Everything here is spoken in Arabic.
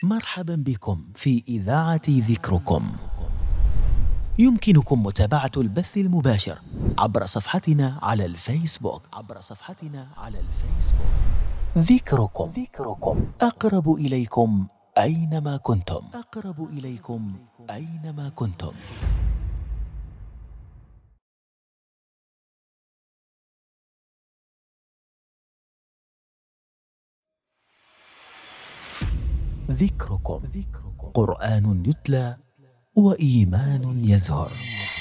مرحبا بكم في إذاعة ذكركم. يمكنكم متابعة البث المباشر عبر صفحتنا على الفيسبوك. ذكركم أقرب إليكم أينما كنتم. ذكركم قرآن يتلى وإيمان يزهر.